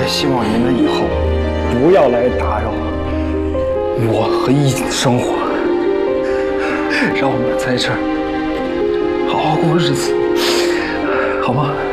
希望你们以后不要来打扰我和义景的生活，让我们在这儿好好过日子，好吗？